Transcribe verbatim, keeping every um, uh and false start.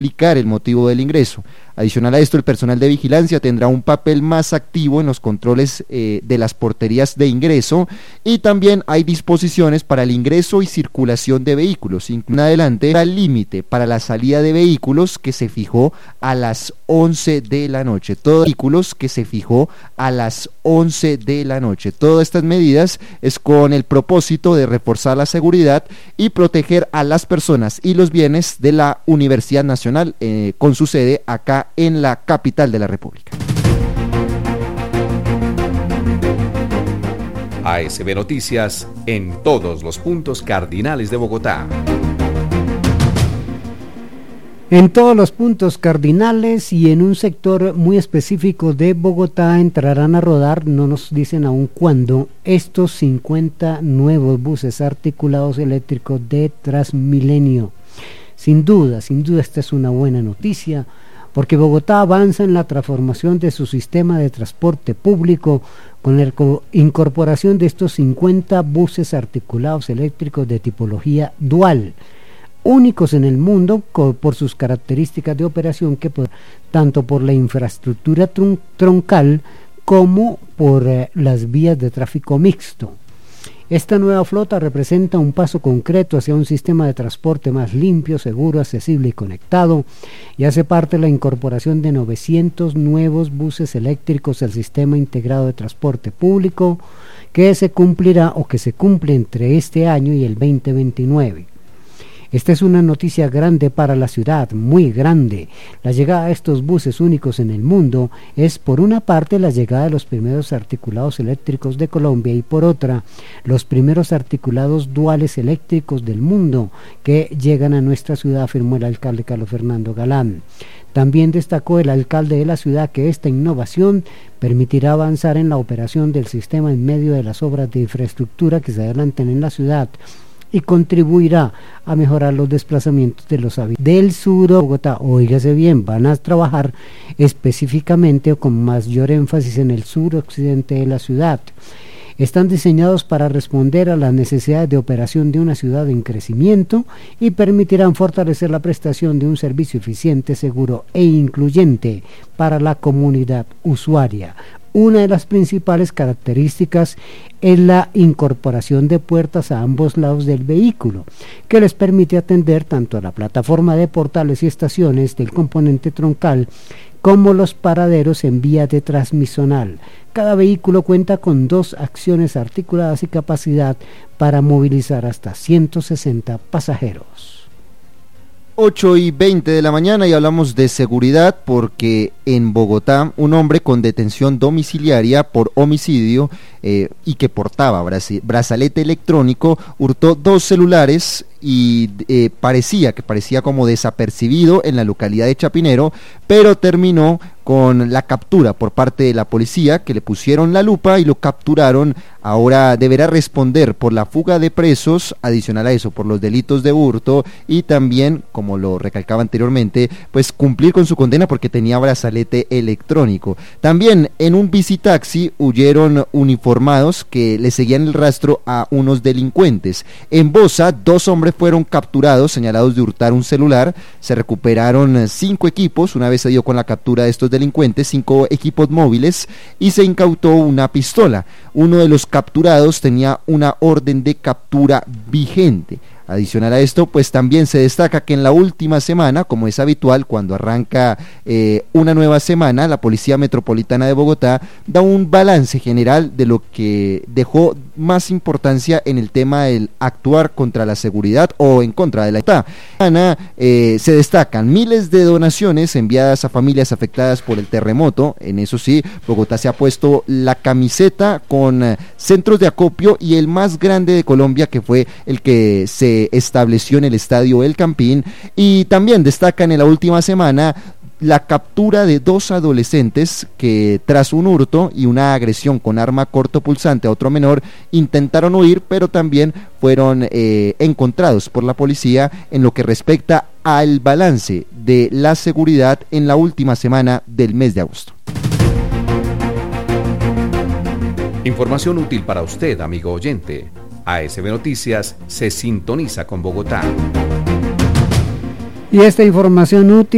explicar el motivo del ingreso. Adicional a esto, el personal de vigilancia tendrá un papel más activo en los controles eh, de las porterías de ingreso, y también hay disposiciones para el ingreso y circulación de vehículos. En adelante, el límite para la salida de vehículos que se fijó a las once de la noche. Todos vehículos que se fijó a las once de la noche. Todas estas medidas es con el propósito de reforzar la seguridad y proteger a las personas y los bienes de la Universidad Nacional eh, con su sede acá en la capital de la República. A S B Noticias en todos los puntos cardinales de Bogotá. En todos los puntos cardinales y en un sector muy específico de Bogotá entrarán a rodar, no nos dicen aún cuándo, estos cincuenta nuevos buses articulados eléctricos de Transmilenio. Sin duda, sin duda esta es una buena noticia, porque Bogotá avanza en la transformación de su sistema de transporte público con la incorporación de estos cincuenta buses articulados eléctricos de tipología dual, únicos en el mundo por sus características de operación, que por, tanto por la infraestructura tron, troncal como por eh, las vías de tráfico mixto. Esta nueva flota representa un paso concreto hacia un sistema de transporte más limpio, seguro, accesible y conectado, y hace parte de la incorporación de novecientos nuevos buses eléctricos al sistema integrado de transporte público, que se cumplirá o que se cumple entre este año y el veinte veintinueve. Esta es una noticia grande para la ciudad, muy grande. La llegada de estos buses únicos en el mundo es, por una parte, la llegada de los primeros articulados eléctricos de Colombia y, por otra, los primeros articulados duales eléctricos del mundo que llegan a nuestra ciudad, afirmó el alcalde Carlos Fernando Galán. También destacó el alcalde de la ciudad que esta innovación permitirá avanzar en la operación del sistema en medio de las obras de infraestructura que se adelanten en la ciudad, y contribuirá a mejorar los desplazamientos de los habitantes del sur de Bogotá. Óigase bien, van a trabajar específicamente o con mayor énfasis en el sur occidente de la ciudad. Están diseñados para responder a las necesidades de operación de una ciudad en crecimiento y permitirán fortalecer la prestación de un servicio eficiente, seguro e incluyente para la comunidad usuaria. Una de las principales características es la incorporación de puertas a ambos lados del vehículo, que les permite atender tanto a la plataforma de portales y estaciones del componente troncal como los paraderos en vía de transmisional. Cada vehículo cuenta con dos acciones articuladas y capacidad para movilizar hasta ciento sesenta pasajeros. ocho y veinte de la mañana y hablamos de seguridad, porque en Bogotá un hombre con detención domiciliaria por homicidio eh, y que portaba brazalete electrónico hurtó dos celulares y eh, parecía que parecía como desapercibido en la localidad de Chapinero, pero terminó con la captura por parte de la policía, que le pusieron la lupa y lo capturaron. Ahora deberá responder por la fuga de presos, adicional a eso por los delitos de hurto, y también, como lo recalcaba anteriormente, pues cumplir con su condena porque tenía brazalete electrónico. También en un bicitaxi huyeron uniformados que le seguían el rastro a unos delincuentes. En Bosa, dos hombres fueron capturados señalados de hurtar un celular. Se recuperaron cinco equipos una vez se dio con la captura de estos delincuentes, cinco equipos móviles, y se incautó una pistola. Uno de los capturados tenía una orden de captura vigente. Adicional a esto, pues también se destaca que en la última semana, como es habitual cuando arranca eh, una nueva semana, la Policía Metropolitana de Bogotá da un balance general de lo que dejó más importancia en el tema del actuar contra la seguridad o en contra de la Bogotá. Ana, eh, se destacan miles de donaciones enviadas a familias afectadas por el terremoto. En eso sí, Bogotá se ha puesto la camiseta con eh, centros de acopio, y el más grande de Colombia, que fue el que se estableció en el estadio El Campín. Y también destacan en la última semana la captura de dos adolescentes que, tras un hurto y una agresión con arma cortopulsante a otro menor, intentaron huir, pero también fueron eh, encontrados por la policía en lo que respecta al balance de la seguridad en la última semana del mes de agosto. Información útil para usted, amigo oyente. A S B Noticias se sintoniza con Bogotá. Y esta información útil